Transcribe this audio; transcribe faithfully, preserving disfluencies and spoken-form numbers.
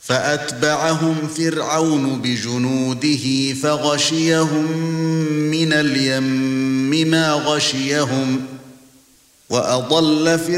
فأتبعهم فرعون بجنوده فغشيهم من اليم ما غشيهم وأضل فرعون